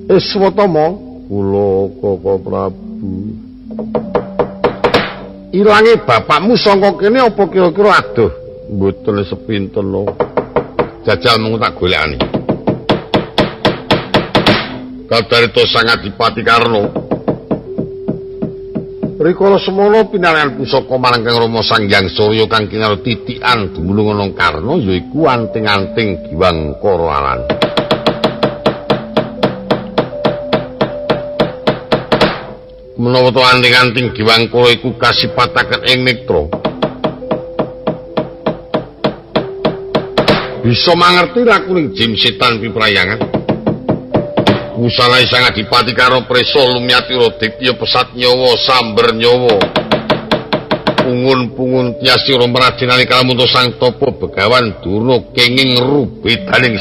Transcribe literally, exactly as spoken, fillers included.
Iswatama, kula Kaka Prabu. Ilange bapakmu saka kene apa kira-kira adoh? Mboten sepinten lho. Jajal mung tak golekani. Kadarita Sang Adipati Karna. Rikala semana pinangan pusaka marang Kang Rama Sang Hyang Surya kang kinaro titikan dumunung ana Karna yaiku anting-anting Giwangkara Alan. Menawa to anting-anting Giwangkara iku kasipataken ing nektra, bisa mangerti lakuning jim setan piprayangan. Musalai Sang Adipati karo Presa Lumyati Raditya pesat nyawa samber nyawa. Pungun-pungun tiasi romradi nalika lamun sang tapa begawan Durna kenging rubedaning